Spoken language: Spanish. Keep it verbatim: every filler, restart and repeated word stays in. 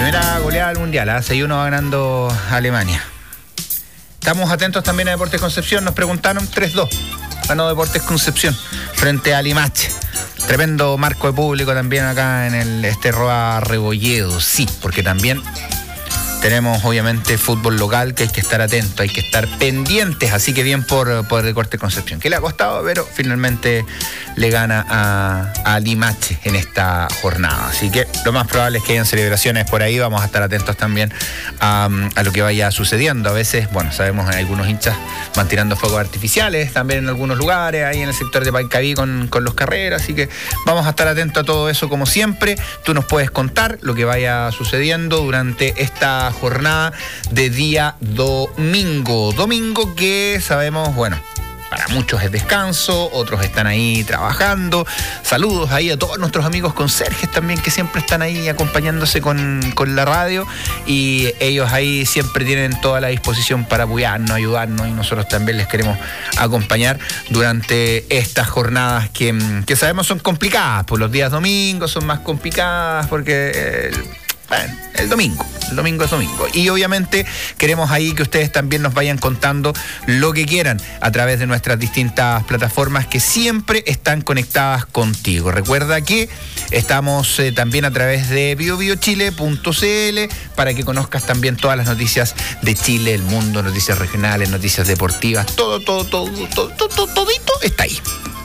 Primera goleada del Mundial, ¿eh? seis uno va ganando Alemania. Estamos atentos también a Deportes Concepción, nos preguntaron tres dos. Ganó Deportes Concepción frente a Limache. Tremendo marco de público también acá en el este Roa Rebolledo, sí, porque también tenemos obviamente fútbol local que hay que estar atentos, hay que estar pendientes, así que bien por, por Deportes Concepción, que le ha costado, pero finalmente le gana a, a Limache en esta jornada. Así que lo más probable es que hayan celebraciones por ahí, vamos a estar atentos también a, a lo que vaya sucediendo. A veces, bueno, sabemos que algunos hinchas van tirando fuegos artificiales también en algunos lugares, ahí en el sector de Paincaví con, con los Carreras, así que vamos a estar atentos a todo eso como siempre. Tú nos puedes contar lo que vaya sucediendo durante esta jornada de día domingo. Domingo que sabemos, bueno, para muchos es descanso, otros están ahí trabajando. Saludos ahí a todos nuestros amigos conserjes también que siempre están ahí acompañándose con, con la radio, y ellos ahí siempre tienen toda la disposición para apoyarnos, ayudarnos, y nosotros también les queremos acompañar durante estas jornadas que, que sabemos son complicadas, pues los días domingos son más complicadas porque... Eh, Bueno, el domingo, el domingo es domingo. Y obviamente queremos ahí que ustedes también nos vayan contando lo que quieran a través de nuestras distintas plataformas que siempre están conectadas contigo. Recuerda que estamos eh, también a través de bio bio chile punto c l para que conozcas también todas las noticias de Chile, el mundo, noticias regionales, noticias deportivas, todo, todo, todo, todo, todo, todo todito está ahí.